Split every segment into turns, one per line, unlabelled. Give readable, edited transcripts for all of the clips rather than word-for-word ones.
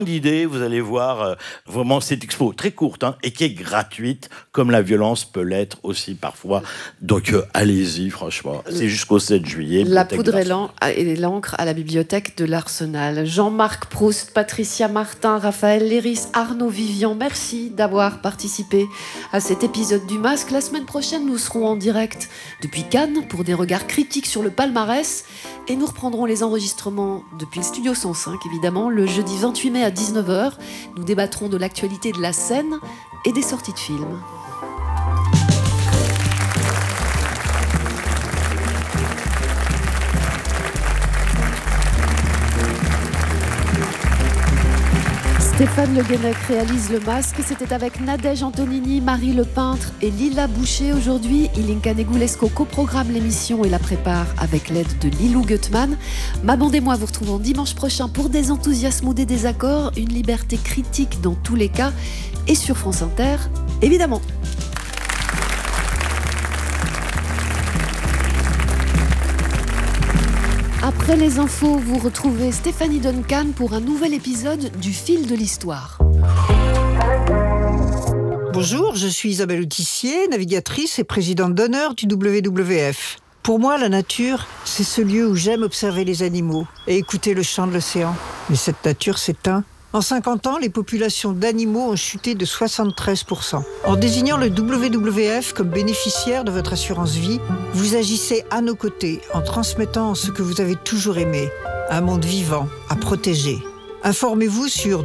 d'idées, vous allez voir vraiment cette expo très courte et qui est gratuite, comme la violence peut l'être aussi parfois. Donc allez-y, franchement, c'est jusqu'au 7 juillet.
La poudre et l'encre à la bibliothèque de l'Arsenal. Jean-Marc Proust, Patricia Martin, Raphaël Léris, Arnaud Vivian, merci d'avoir participé à cet épisode du Masque. La semaine prochaine, nous serons en direct depuis Cannes pour des regards critiques sur le palmarès et nous reprendrons les enregistrements depuis le Studio 105, évidemment, le jeudi 28 mai à 19h. Nous débattrons de l'actualité de la scène et des sorties de films. Stéphane Le Guenec réalise Le Masque. C'était avec Nadège Antonini, Marie Le Peintre et Lila Boucher. Aujourd'hui, Ilinka Negulesco coprogramme l'émission et la prépare avec l'aide de Lilou Gutmann. Ma bande et moi vous retrouvons dimanche prochain pour des enthousiasmes ou des désaccords. Une liberté critique dans tous les cas et sur France Inter, évidemment. Après les infos, vous retrouvez Stéphanie Duncan pour un nouvel épisode du Fil de l'Histoire.
Bonjour, je suis Isabelle Autissier, navigatrice et présidente d'honneur du WWF. Pour moi, la nature, c'est ce lieu où j'aime observer les animaux et écouter le chant de l'océan. Mais cette nature s'éteint. En 50 ans, les populations d'animaux ont chuté de 73%. En désignant le WWF comme bénéficiaire de votre assurance vie, vous agissez à nos côtés en transmettant ce que vous avez toujours aimé, un monde vivant à protéger. Informez-vous sur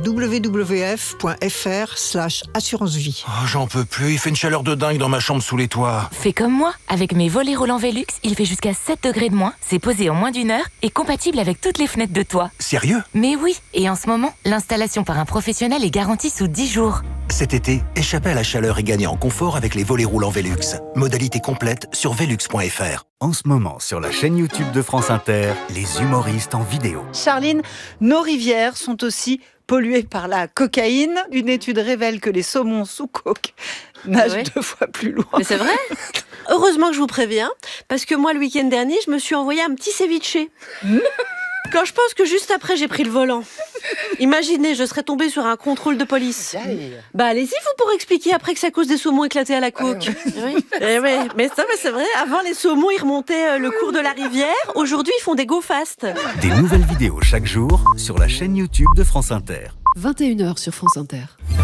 www.fr/assurance-vie.
Oh, j'en peux plus, il fait une chaleur de dingue dans ma chambre sous les toits.
Fais comme moi, avec mes volets roulants Velux, il fait jusqu'à 7 degrés de moins, c'est posé en moins d'une heure et compatible avec toutes les fenêtres de toit.
Sérieux ?
Mais oui, et en ce moment, l'installation par un professionnel est garantie sous 10 jours.
Cet été, échappez à la chaleur et gagnez en confort avec les volets roulants Velux. Modalité complète sur velux.fr.
En ce moment, sur la chaîne YouTube de France Inter, les humoristes en vidéo.
Charline, nos rivières sont aussi polluées par la cocaïne. Une étude révèle que les saumons sous coke nagent 2 fois plus loin.
Mais c'est vrai ? Heureusement que je vous préviens, parce que moi, le week-end dernier, je me suis envoyé un petit ceviche. Quand je pense que juste après, j'ai pris le volant. Imaginez, je serais tombée sur un contrôle de police. Bah allez-y, vous pour expliquer après que c'est à cause des saumons éclatés à la coke. Oui. Mais c'est vrai, avant les saumons, ils remontaient le cours de la rivière. Aujourd'hui, ils font des go fast.
Des nouvelles vidéos chaque jour sur la chaîne YouTube de France Inter.
21h sur France Inter.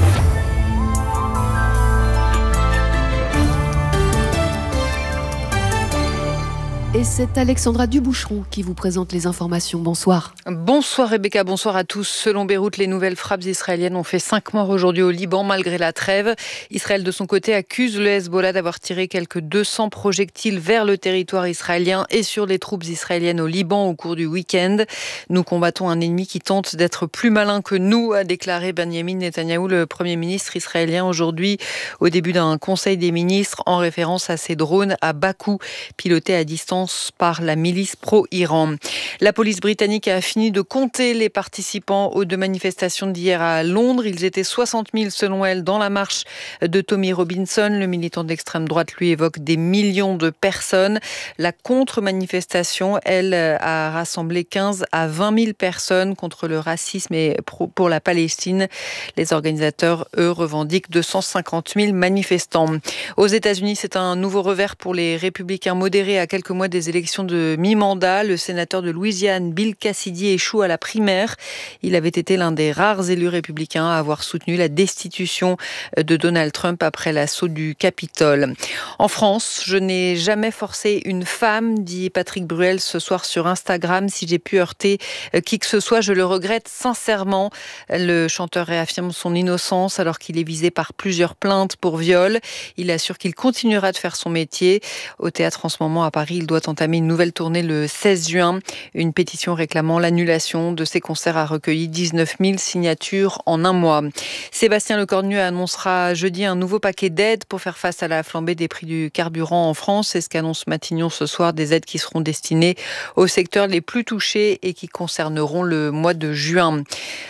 Et c'est Alexandra Duboucheron qui vous présente les informations. Bonsoir.
Bonsoir Rebecca, bonsoir à tous. Selon Beyrouth, les nouvelles frappes israéliennes ont fait 5 morts aujourd'hui au Liban malgré la trêve. Israël de son côté accuse le Hezbollah d'avoir tiré quelques 200 projectiles vers le territoire israélien et sur les troupes israéliennes au Liban au cours du week-end. Nous combattons un ennemi qui tente d'être plus malin que nous, a déclaré Benjamin Netanyahou, le Premier ministre israélien, aujourd'hui au début d'un conseil des ministres en référence à ces drones à Bakou, pilotés à distance par la milice pro-Iran. La police britannique a fini de compter les participants aux 2 manifestations d'hier à Londres. Ils étaient 60 000 selon elle dans la marche de Tommy Robinson. Le militant d'extrême droite lui évoque des millions de personnes. La contre-manifestation, elle, a rassemblé 15 à 20 000 personnes contre le racisme et pour la Palestine. Les organisateurs, eux, revendiquent 250 000 manifestants. Aux États-Unis, c'est un nouveau revers pour les républicains modérés à quelques mois des élections de mi-mandat. Le sénateur de Louisiane, Bill Cassidy, échoue à la primaire. Il avait été l'un des rares élus républicains à avoir soutenu la destitution de Donald Trump après l'assaut du Capitole. En France, je n'ai jamais forcé une femme, dit Patrick Bruel ce soir sur Instagram. Si j'ai pu heurter qui que ce soit, je le regrette sincèrement. Le chanteur réaffirme son innocence alors qu'il est visé par plusieurs plaintes pour viol. Il assure qu'il continuera de faire son métier. Au théâtre en ce moment à Paris, il doit entamer une nouvelle tournée le 16 juin. Une pétition réclamant l'annulation de ses concerts a recueilli 19 000 signatures en un mois. Sébastien Lecornu annoncera jeudi un nouveau paquet d'aides pour faire face à la flambée des prix du carburant en France. C'est ce qu'annonce Matignon ce soir, des aides qui seront destinées aux secteurs les plus touchés et qui concerneront le mois de juin.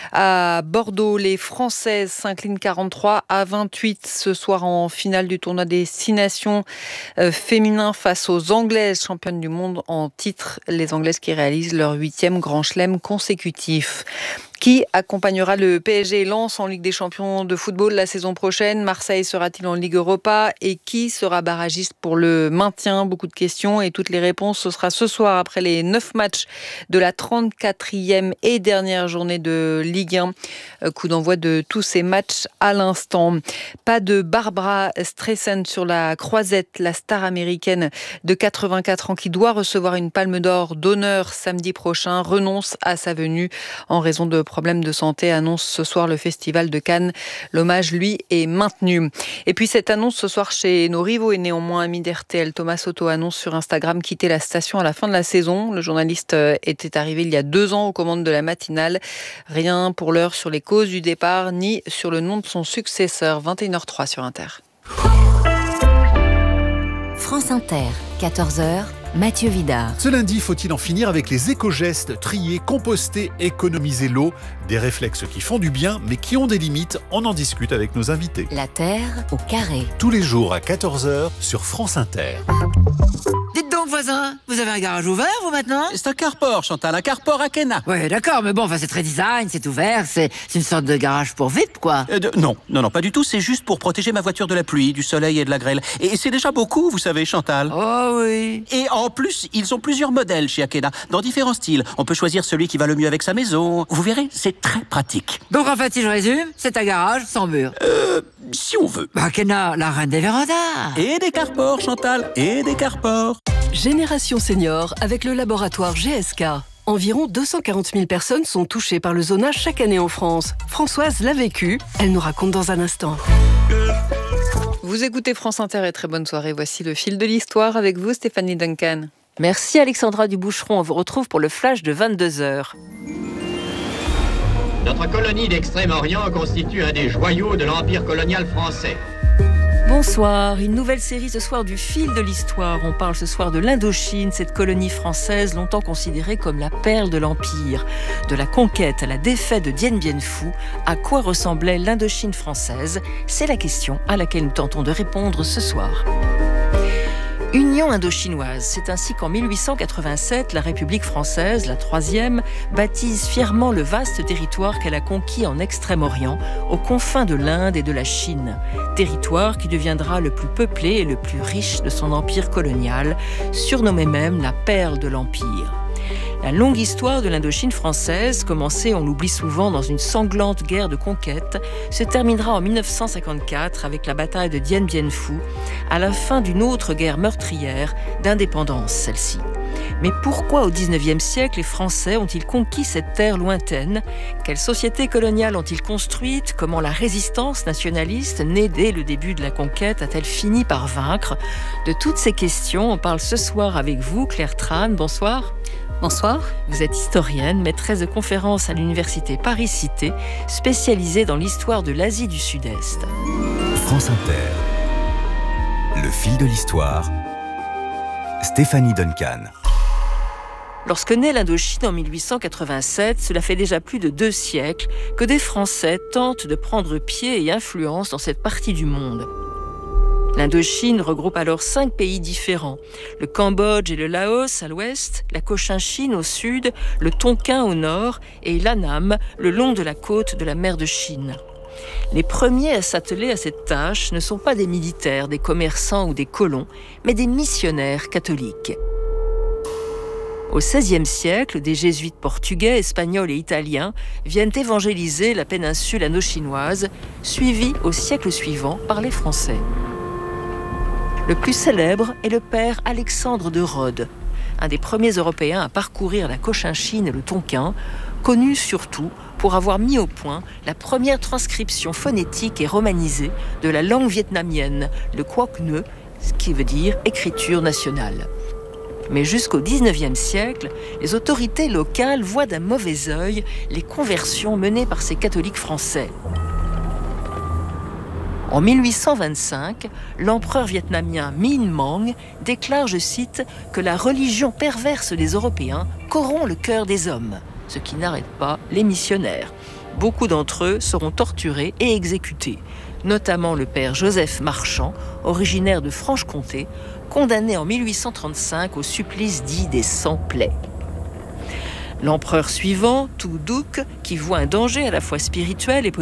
À Bordeaux, les Françaises s'inclinent 43 à 28 ce soir en finale du tournoi des 6 nations féminins face aux Anglaises, championnes du monde en titre. Les Anglaises qui réalisent leur 8e Grand Chelem consécutif. Qui accompagnera le PSG et Lens en Ligue des Champions de football la saison prochaine? Marseille sera-t-il en Ligue Europa? Et qui sera barragiste pour le maintien? Beaucoup de questions et toutes les réponses, ce sera ce soir après les 9 matchs de la 34e et dernière journée de Ligue 1. Coup d'envoi de tous ces matchs à l'instant. Pas de Barbra Streisand sur la croisette. La star américaine de 84 ans qui doit recevoir une palme d'or d'honneur samedi prochain renonce à sa venue en raison de problèmes de santé, annonce ce soir le Festival de Cannes. L'hommage, lui, est maintenu. Et puis cette annonce ce soir chez nos rivaux est néanmoins ami d'RTL. Thomas Soto annonce sur Instagram quitter la station à la fin de la saison. Le journaliste était arrivé il y a 2 ans aux commandes de la matinale. Rien pour l'heure sur les causes du départ ni sur le nom de son successeur. 21h03 sur Inter.
France Inter, 14h, Mathieu Vidard.
Ce lundi, faut-il en finir avec les éco-gestes, trier, composter, économiser l'eau? Des réflexes qui font du bien, mais qui ont des limites. On en discute avec nos invités.
La Terre au carré.
Tous les jours à 14h sur France Inter.
Dites donc, voisin, vous avez un garage ouvert, vous, maintenant?
C'est un carport, Chantal, un carport à Kena.
Ouais, d'accord, mais bon, c'est très design, c'est ouvert, c'est une sorte de garage pour VIP, quoi.
Non, pas du tout, c'est juste pour protéger ma voiture de la pluie, du soleil et de la grêle. Et c'est déjà beaucoup, vous savez, Chantal.
Oh oui.
Et en plus, ils ont plusieurs modèles chez Akena, dans différents styles. On peut choisir celui qui va le mieux avec sa maison. Vous verrez, c'est très pratique.
Donc en fait, si je résume, c'est un garage sans mur.
Si on veut.
Akena, la reine des vérandas.
Et des carports, Chantal, et des carports.
Génération Senior avec le laboratoire GSK. Environ 240 000 personnes sont touchées par le zonage chaque année en France. Françoise l'a vécu, elle nous raconte dans un instant.
Vous écoutez France Inter et très bonne soirée. Voici le fil de l'histoire avec vous, Stéphanie Duncan.
Merci Alexandra Duboucheron. On vous retrouve pour le flash de 22h.
Notre colonie d'Extrême-Orient constitue un des joyaux de l'Empire colonial français.
Bonsoir, une nouvelle série ce soir du fil de l'histoire. On parle ce soir de l'Indochine, cette colonie française longtemps considérée comme la perle de l'Empire. De la conquête à la défaite de Dien Bien Phu, à quoi ressemblait l'Indochine française? C'est la question à laquelle nous tentons de répondre ce soir. Union indo-chinoise, c'est ainsi qu'en 1887, la République française, la troisième, baptise fièrement le vaste territoire qu'elle a conquis en Extrême-Orient, aux confins de l'Inde et de la Chine. Territoire qui deviendra le plus peuplé et le plus riche de son empire colonial, surnommé même la perle de l'Empire. La longue histoire de l'Indochine française, commencée, on l'oublie souvent, dans une sanglante guerre de conquête, se terminera en 1954 avec la bataille de Dien Bien Phu, à la fin d'une autre guerre meurtrière d'indépendance, celle-ci. Mais pourquoi au XIXe siècle les Français ont-ils conquis cette terre lointaine? Quelle société coloniale ont-ils construite? Comment la résistance nationaliste, née dès le début de la conquête, a-t-elle fini par vaincre? De toutes ces questions, on parle ce soir avec vous, Claire Tran. Bonsoir.
Bonsoir.
Vous êtes historienne, maîtresse de conférences à l'université Paris-Cité, spécialisée dans l'histoire de l'Asie du Sud-Est.
France Inter. Le fil de l'histoire. Stéphanie Duncan.
Lorsque naît l'Indochine en 1887, cela fait déjà plus de 2 siècles que des Français tentent de prendre pied et influence dans cette partie du monde. L'Indochine regroupe alors 5 pays différents. Le Cambodge et le Laos à l'ouest, la Cochinchine au sud, le Tonkin au nord et l'Annam le long de la côte de la mer de Chine. Les premiers à s'atteler à cette tâche ne sont pas des militaires, des commerçants ou des colons, mais des missionnaires catholiques. Au XVIe siècle, des jésuites portugais, espagnols et italiens viennent évangéliser la péninsule indochinoise, suivis au siècle suivant par les Français. Le plus célèbre est le père Alexandre de Rhodes, un des premiers Européens à parcourir la Cochinchine et le Tonkin, connu surtout pour avoir mis au point la première transcription phonétique et romanisée de la langue vietnamienne, le Quoc Neu, ce qui veut dire écriture nationale. Mais jusqu'au XIXe siècle, les autorités locales voient d'un mauvais œil les conversions menées par ces catholiques français. En 1825, l'empereur vietnamien Minh Mang déclare, je cite, que la religion perverse des Européens corrompt le cœur des hommes, ce qui n'arrête pas les missionnaires. Beaucoup d'entre eux seront torturés et exécutés, notamment le père Joseph Marchand, originaire de Franche-Comté, condamné en 1835 au supplice dit des 100 plaies. L'empereur suivant, Tuduk, qui voit un danger à la fois spirituel et politique,